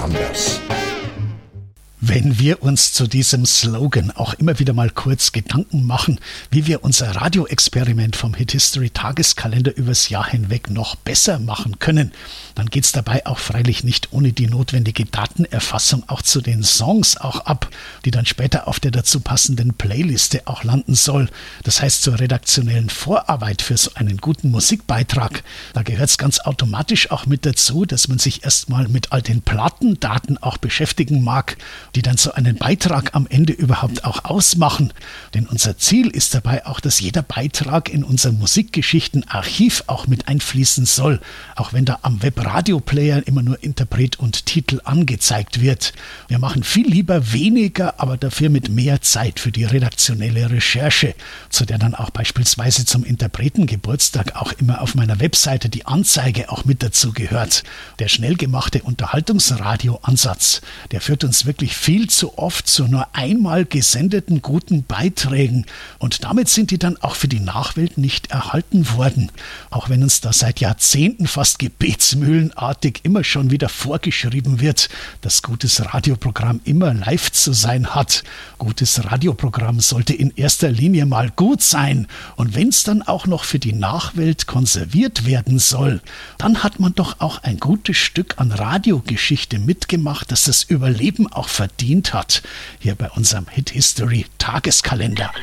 anders. Wenn wir uns zu diesem Slogan auch immer wieder mal kurz Gedanken machen, wie wir unser Radioexperiment vom Hit History Tageskalender übers Jahr hinweg noch besser machen können, dann geht's dabei auch freilich nicht ohne die notwendige Datenerfassung auch zu den Songs auch ab, die dann später auf der dazu passenden Playliste auch landen soll. Das heißt, zur redaktionellen Vorarbeit für so einen guten Musikbeitrag, da gehört's ganz automatisch auch mit dazu, dass man sich erstmal mit all den Plattendaten auch beschäftigen mag, die dann so einen Beitrag am Ende überhaupt auch ausmachen. Denn unser Ziel ist dabei auch, dass jeder Beitrag in unser Musikgeschichtenarchiv auch mit einfließen soll, auch wenn da am Webradioplayer immer nur Interpret und Titel angezeigt wird. Wir machen viel lieber weniger, aber dafür mit mehr Zeit für die redaktionelle Recherche, zu der dann auch beispielsweise zum Interpretengeburtstag auch immer auf meiner Webseite die Anzeige auch mit dazu gehört. Der schnell gemachte Unterhaltungsradio-Ansatz, der führt uns wirklich viel zu oft zu nur einmal gesendeten guten Beiträgen und damit sind die dann auch für die Nachwelt nicht erhalten worden. Auch wenn uns da seit Jahrzehnten fast gebetsmühlenartig immer schon wieder vorgeschrieben wird, dass gutes Radioprogramm immer live zu sein hat. Gutes Radioprogramm sollte in erster Linie mal gut sein und wenn es dann auch noch für die Nachwelt konserviert werden soll, dann hat man doch auch ein gutes Stück an Radiogeschichte mitgemacht, das das Überleben auch verdient hat, hier bei unserem Hit History Tageskalender.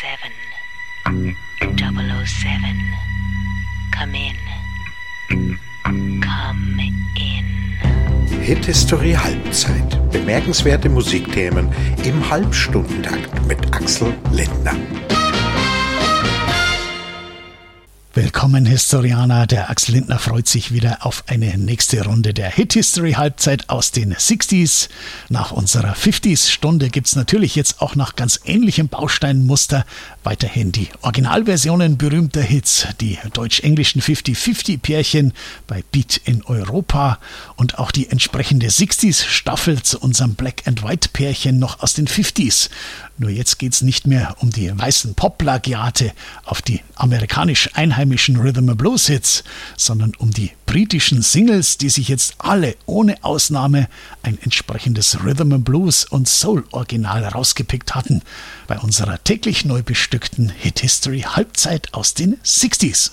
007, 007, come in, come in. Hit History Halbzeit. Bemerkenswerte Musikthemen im Halbstundentakt mit Axel Lindner. Willkommen Historianer, der Axel Lindner freut sich wieder auf eine nächste Runde der Hit History Halbzeit aus den 60s. Nach unserer 50s Stunde gibt's natürlich jetzt auch nach ganz ähnlichem Bausteinmuster weiterhin die Originalversionen berühmter Hits, die deutsch-englischen 50-50 Pärchen bei Beat in Europa und auch die entsprechende 60s Staffel zu unserem Black and White Pärchen noch aus den 50s. Nur jetzt geht's nicht mehr um die weißen Pop-Plagiate auf die amerikanisch einheimischen Rhythm and Blues Hits, sondern um die britischen Singles, die sich jetzt alle ohne Ausnahme ein entsprechendes Rhythm and Blues und Soul Original rausgepickt hatten bei unserer täglich neu bestückten Hit History Halbzeit aus den 60s.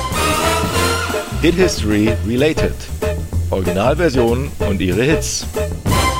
Hit History Related. Originalversionen und ihre Hits.